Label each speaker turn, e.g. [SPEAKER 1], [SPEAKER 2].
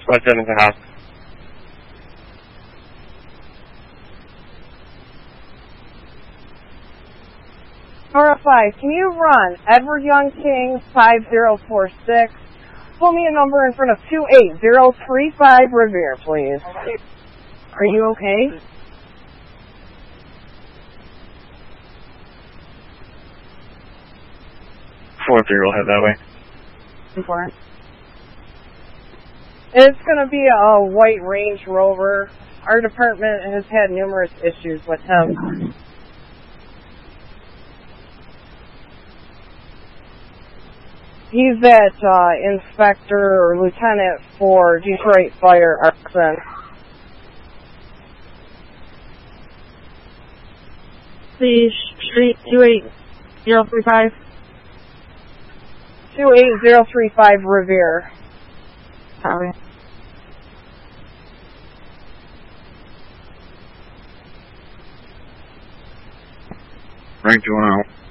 [SPEAKER 1] What's in the house?
[SPEAKER 2] RF5, can you run Edward Young King 5046? Pull me a number in front of 28035 Revere, please. Are you okay?
[SPEAKER 1] We'll head that way.
[SPEAKER 2] Important. It's going to be a white Range Rover. Our department has had numerous issues with him. He's that inspector or lieutenant for Detroit Fire Arson.
[SPEAKER 3] The street 28035.
[SPEAKER 2] 28035 Revere.
[SPEAKER 3] Sorry.
[SPEAKER 1] Rank 210.